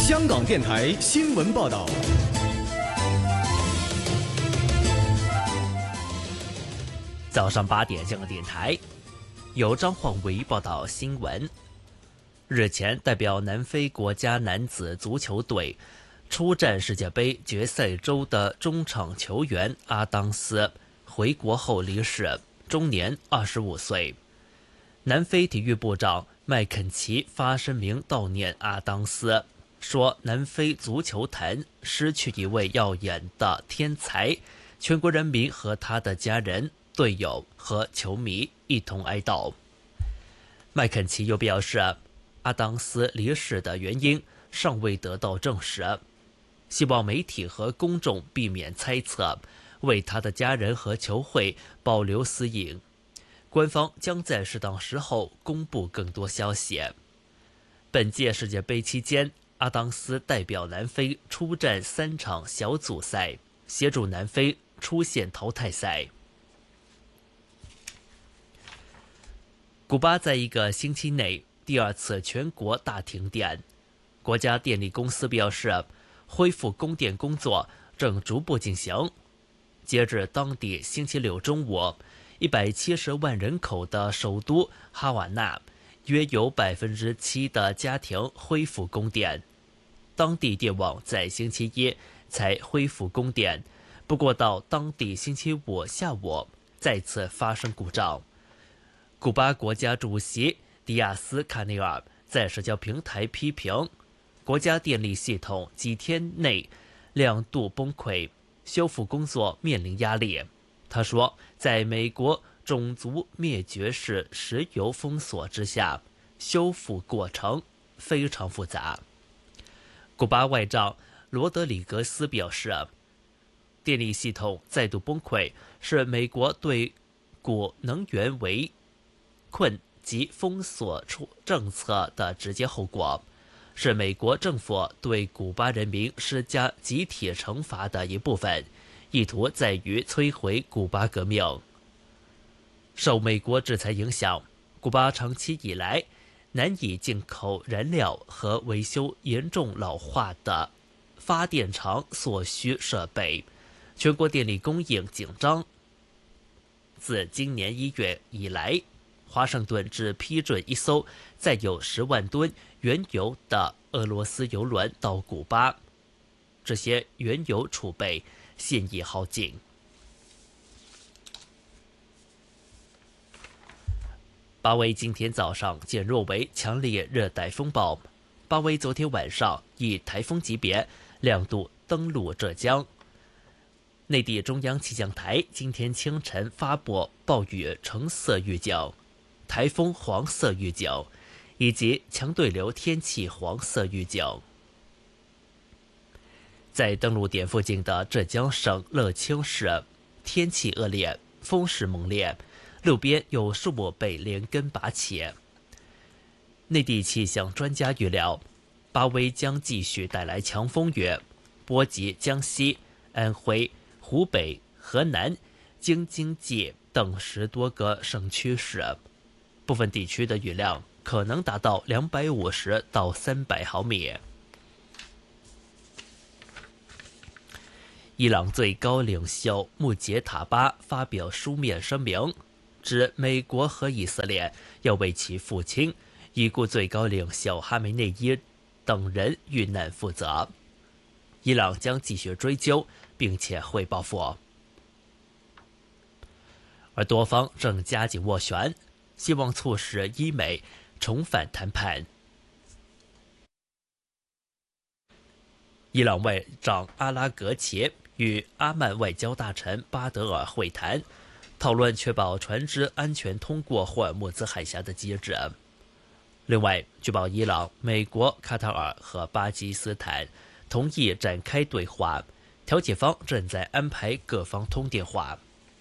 香港电台新闻报道。 早上8点，香港电台由张焕维报道新闻。日前，代表南非国家男子足球队出战世界杯决赛周的中场球员阿当斯回国后离世，终年25岁。南非体育部长麦肯齐发声明悼念阿当斯，说南非足球坛失去一位耀眼的天才，全国人民和他的家人、队友和球迷一同哀悼。麦肯齐又表示，阿当斯离世的原因尚未得到证实，希望媒体和公众避免猜测，为他的家人和球会保留私隐。官方将在适当时候公布更多消息。本届世界杯期间，阿当斯代表南非出战3场小组赛，协助南非出线淘汰赛。古巴在一个星期内第2次全国大停电，国家电力公司表示，恢复供电工作正逐步进行。截至当地星期六中午，170万人口的首都哈瓦那，约有7%的家庭恢复供电。当地电网在星期一才恢复供电，不过到当地星期五下午再次发生故障。古巴国家主席迪亚斯卡内尔在社交平台批评国家电力系统几天内2度崩溃，修复工作面临压力。他说，在美国种族灭绝式石油封锁之下，修复过程非常复杂。古巴外长罗德里格斯表示，电力系统再度崩溃是美国对古能源围困及封锁政策的直接后果，是美国政府对古巴人民施加集体惩罚的一部分，意图在于摧毁古巴革命。受美国制裁影响，古巴长期以来难以进口燃料和维修严重老化的发电厂所需设备，全国电力供应紧张。自今年1月以来，华盛顿只批准一艘载有10万吨原油的俄罗斯油轮到古巴，这些原油储备现已耗尽。巴威今天早上减弱为强烈热带风暴，巴威昨天晚上以台风级别2度登陆浙江。内地中央气象台今天清晨发布暴雨橙色预警、台风黄色预警以及强对流天气黄色预警。在登陆点附近的浙江省乐清市，天气恶劣，风势猛烈，路边有树木被连根拔起。内地气象专家预料，巴威将继续带来强风雨，波及江西、安徽、湖北、河南、京津冀等10多个省区市，部分地区的雨量可能达到250到300毫米。伊朗最高领袖穆杰塔巴发表书面声明，指美国和以色列要为其父亲已故最高领袖哈梅内伊等人遇难负责。伊朗将继续追究并且会报复。而多方正加紧斡旋，希望促使伊美重返谈判。伊朗外长阿拉格齐与阿曼外交大臣巴德尔会谈，讨论确保船只安全通过霍尔木兹海峡的机制。另外，据报伊朗、美国、卡塔尔和巴基斯坦同意展开对话，调解方正在安排各方通电话。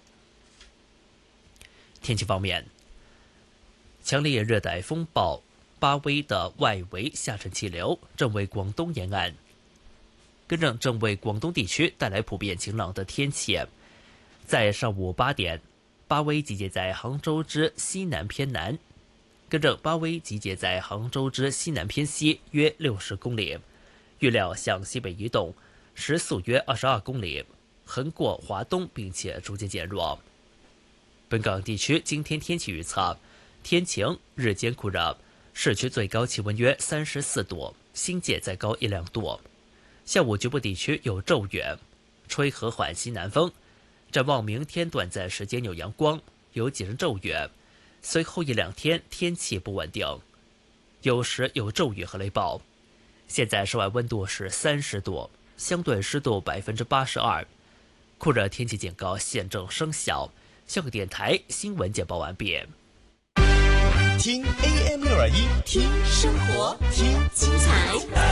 天气方面，强烈热带风暴巴威的外围下沉气流正为广东沿岸正为广东地区带来普遍晴朗的天气。在上午8点，巴威集结在杭州之西南偏南，巴威集结在杭州之西南偏西约60公里， 预料向西北移动，时速约22公里，横过华东，并且逐渐减弱。本港地区今天天气预测：天晴，日间酷热，市区最高气温约34度，新界再高1-2度。下午局部地区有骤雨，吹和缓西南风。展望明天短暂时间有阳光，有几阵骤雨，随后1-2天天气不稳定，有时有骤雨和雷暴。现在室外温度是30度，相对湿度82%，酷热天气警告现正生效。香港电台新闻简报完毕。 听 AM621， 听生活，听精彩，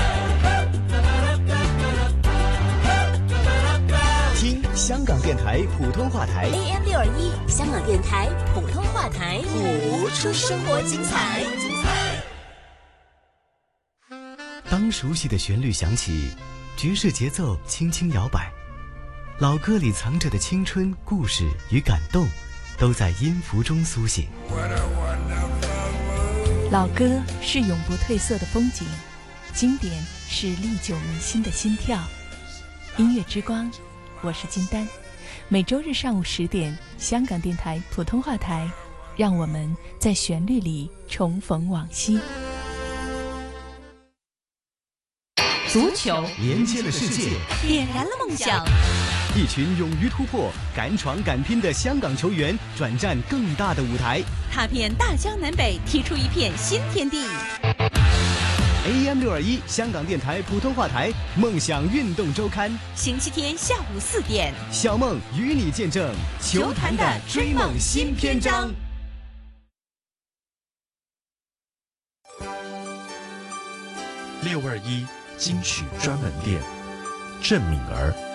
听香港电台普通话台 AM621，香港电台普通话台，谱出生活精彩。 当熟悉的旋律响起，爵士节奏轻轻摇摆，老歌里藏着的青春、故事与感动，都在音符中苏醒。 老歌是永不褪色的风景，经典是历久弥新的心跳。音乐之光，我是金丹。每周日上午10点，香港电台普通话台，让我们在旋律里重逢往昔。 足球连接了世界， 点燃了梦想。 一群勇于突破、敢闯敢拼的香港球员转战更大的舞台， 踏遍大江南北，踢出一片新天地。 AM621 香港电台普通话台梦想运动周刊， 星期天下午4点， 小梦与你见证球坛的追梦新篇章。 621金曲专门店，郑敏儿。